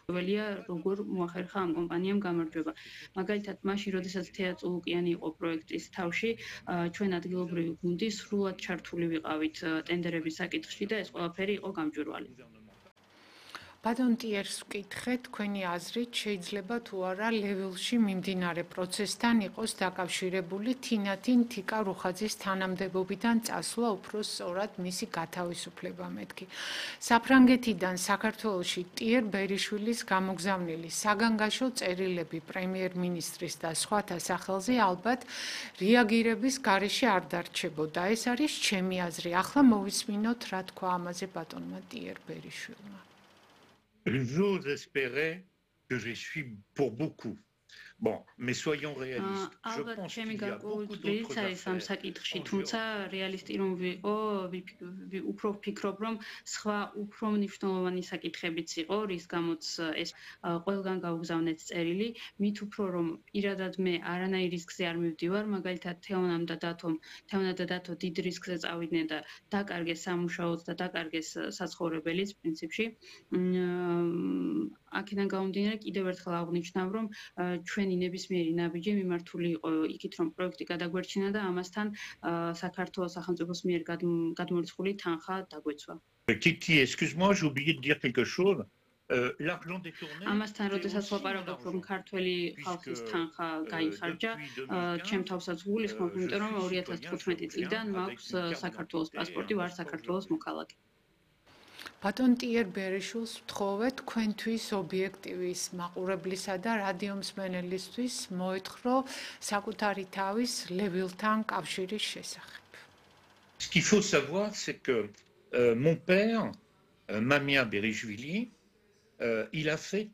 ველია როგორ მოახერხა ამ კომპანიამ გამარჯვება. მაგალითად, მაშინ, როდესაც თეა წულუკიანი იყო პროექტის თავში, ჩვენ ადგილობრივი გუნდი სრულად ჩართული ვიყავით ტენდერების საკითხში და ეს ყველაფერი იყო გამჭვირვალე. ბატონ ტიერს ვკითხეთ, თქვენი აზრით შეიძლება თუ არა ლეველში მიმდინარე პროცესთან იყოს დაკავშირებული თინათინ თიკა რუხაძის თანამდებობიდან წასვლა უფრო სწორად მისი გათავისუფლება მეთქი. საფრანგეთიდან საქართველოში ტიერ ბერიშვილის გამოგზავნილი საგანგაშო წერილები პრემიერ-მინისტრის და სხვათა სახელზე ალბათ რეაგირების გარეშე არ დარჩებოდა. ეს არის ჩემი აზრი. ახლა მოვისმინოთ რა თქვა ამაზე ბატონმა ტიერ ბერიშვილმა. J'ose espérer que je suis pour beaucoup. Bon, mais soyons réalistes. Je pense qu'il y a beaucoup d'autres affaires. საკითხში, თუმცა რეალისტი რომ ვიყო, უფრო ვფიქრობ, რომ სხვა უფრო მნიშვნელოვანი საკითხებიც იყო, რის გამოც ეს ყველგან გავგზავნეთ წერილი, მით უფრო რომ პირადად მე არანაირ რისკზე არ მივდივარ, მაგალითად თეონა და დათო დიდ რისკზე წავიდნენ და დაკარგეს სამუშაოც და დაკარგეს საცხოვრებელიც პრინციპში. აქედან გამომდინარე კიდევ ერთხელ აღნიშნავ, რომ ჩვენი ნებისმიერი ნაბიჯი მიმართული იყო იქით, რომ პროექტი გადაგვერჩინა და ამასთან საქართველოს სახელმწიფოს მიერ გადმორიცხული თანხა დაგვეცვა. Titi, excuse-moi, j'ai oublié de dire quelque chose. L'argent détourné. ამასთან, როდესაც ვაპარაკობ, რომ ქართველი ხალხის თანხა გაიხარჯა, ჩემ თავსაც გულისხმობ, იმიტომ რომ 2015 წლიდან მაქვს საქართველოს პასპორტი, ვარ საქართველოს მოქალაქე. ბატონ ტიერ ბერიშვილს ვთხოვეთ თქვენთვის ობიექტივის მაყურებლისა და რადიომსმენელისთვის მოეთხოვო საკუთარი თავის ლევილთან კავშირის შესახებ. Ce qu'il faut savoir, c'est que mon père, Mamia Berishvili, il a fait